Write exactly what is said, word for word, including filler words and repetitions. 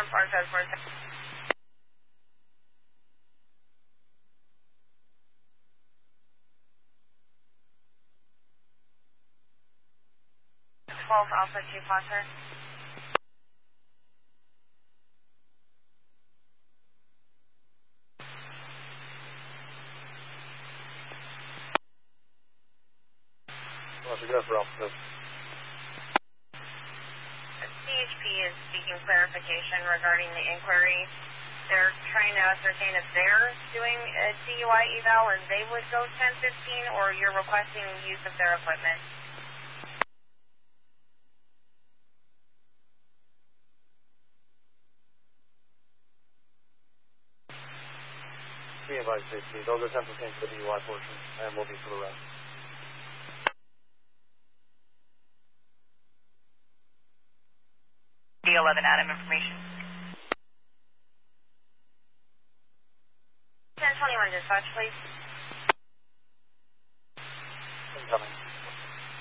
Park code four seven. twelve Alpha two Foster. What's your go for Alpha? C H P is seeking clarification regarding the inquiry. They're trying to ascertain if they're doing a D U I eval and they would go ten fifteen, or you're requesting use of their equipment. Be advised, safety. They'll go ten fifteen for the D U I portion, and we'll be for the rest. D eleven Adam information. ten twenty-one dispatch, please.